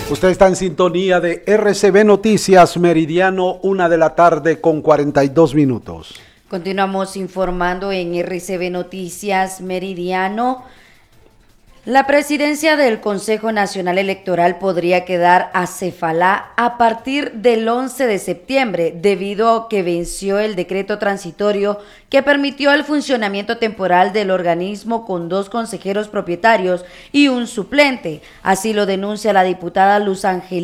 Usted está en sintonía de RCB Noticias, Meridiano, 1:00 con 42 minutos. Continuamos informando en RCB Noticias Meridiano. La presidencia del Consejo Nacional Electoral podría quedar acéfala a partir del 11 de septiembre debido a que venció el decreto transitorio que permitió el funcionamiento temporal del organismo con 2 consejeros propietarios y un suplente. Así lo denuncia la diputada Luz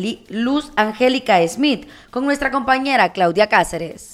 Angélica Smith con nuestra compañera Claudia Cáceres.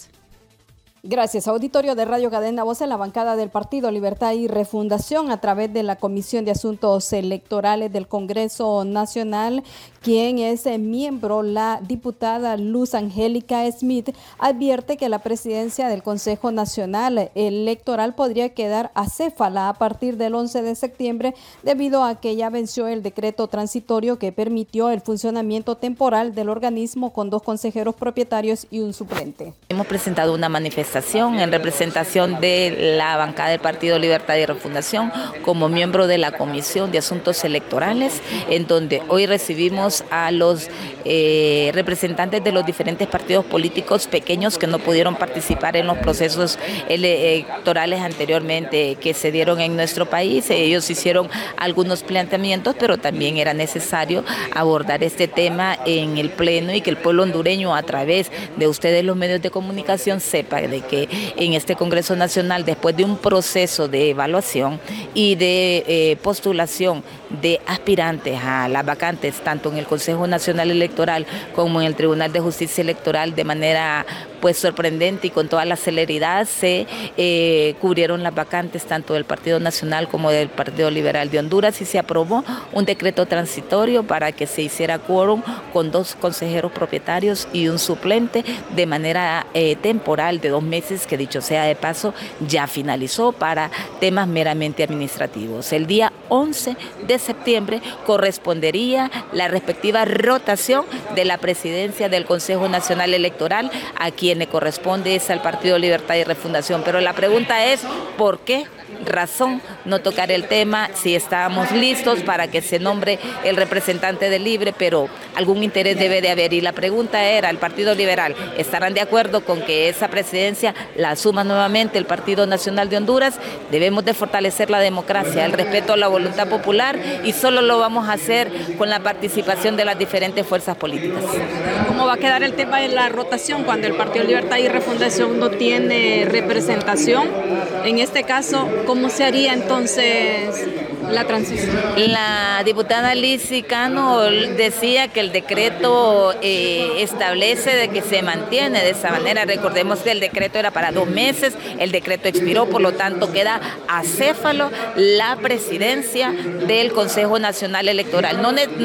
Gracias, auditorio de Radio Cadena Voz. En la bancada del Partido Libertad y Refundación, a través de la Comisión de Asuntos Electorales del Congreso Nacional, quien es miembro, la diputada Luz Angélica Smith, advierte que la presidencia del Consejo Nacional Electoral podría quedar acéfala a partir del 11 de septiembre debido a que ya venció el decreto transitorio que permitió el funcionamiento temporal del organismo con 2 consejeros propietarios y un suplente. Hemos presentado una manifestación en representación de la bancada del Partido Libertad y Refundación como miembro de la Comisión de Asuntos Electorales, en donde hoy recibimos a los representantes de los diferentes partidos políticos pequeños que no pudieron participar en los procesos electorales anteriormente que se dieron en nuestro país. Ellos hicieron algunos planteamientos, pero también era necesario abordar este tema en el Pleno y que el pueblo hondureño, a través de ustedes los medios de comunicación, sepa de que en este Congreso Nacional, después de un proceso de evaluación y de postulación de aspirantes a las vacantes, tanto en el Consejo Nacional Electoral como en el Tribunal de Justicia Electoral, de manera sorprendente y con toda la celeridad se cubrieron las vacantes tanto del Partido Nacional como del Partido Liberal de Honduras, y se aprobó un decreto transitorio para que se hiciera quórum con 2 consejeros propietarios y un suplente de manera temporal de 2 meses, que dicho sea de paso ya finalizó para temas meramente administrativos. El día 11 de septiembre correspondería la respectiva rotación de la presidencia del Consejo Nacional Electoral. A quien le corresponde es al Partido Libertad y Refundación, pero la pregunta es ¿por qué razón no tocar el tema si estábamos listos para que se nombre el representante del Libre? Pero algún interés debe de haber, y la pregunta era al Partido Liberal, ¿estarán de acuerdo con que esa presidencia la asuma nuevamente el Partido Nacional de Honduras? Debemos de fortalecer la democracia, el respeto a la voluntad popular, y solo lo vamos a hacer con la participación de las diferentes fuerzas políticas. ¿Cómo va a quedar el tema de la rotación cuando el Partido Libertad y Refundación no tiene representación? En este caso, ¿cómo se haría entonces la transición? La diputada Lizzy Cano decía que el decreto establece de que se mantiene de esa manera. Recordemos que el decreto era para 2 meses, el decreto expiró, por lo tanto queda acéfalo la presidencia del Consejo Nacional Electoral.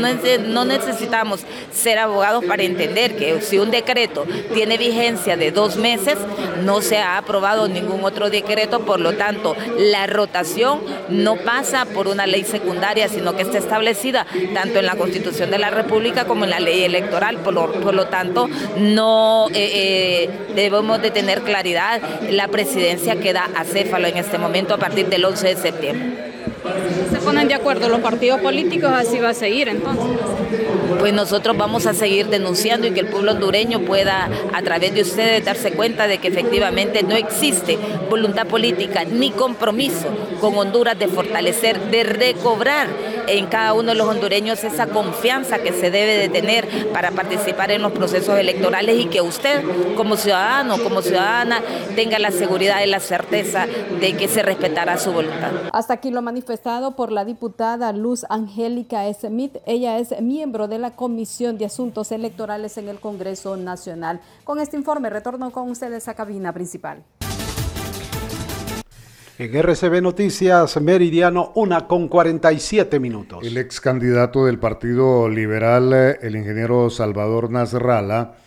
No necesitamos ser abogados para entender que si un decreto tiene vigencia de 2 meses, no se ha aprobado ningún otro decreto, por lo tanto la rotación no pasa por una ley secundaria, sino que está establecida tanto en la Constitución de la República como en la ley electoral. Por lo tanto, no debemos de tener claridad. La presidencia queda acéfalo en este momento a partir del 11 de septiembre. ¿Se ponen de acuerdo los partidos políticos? ¿Así va a seguir entonces? Pues nosotros vamos a seguir denunciando y que el pueblo hondureño pueda, a través de ustedes, darse cuenta de que efectivamente no existe voluntad política ni compromiso con Honduras de fortalecer, de recobrar en cada uno de los hondureños esa confianza que se debe de tener para participar en los procesos electorales, y que usted como ciudadano, como ciudadana, tenga la seguridad y la certeza de que se respetará su voluntad. Hasta aquí lo manifestado por la diputada Luz Angélica Smith. Ella es miembro de la Comisión de Asuntos Electorales en el Congreso Nacional. Con este informe retorno con ustedes a cabina principal. En RCB Noticias Meridiano, 1:47 minutos. El ex candidato del Partido Liberal, el ingeniero Salvador Nasralla,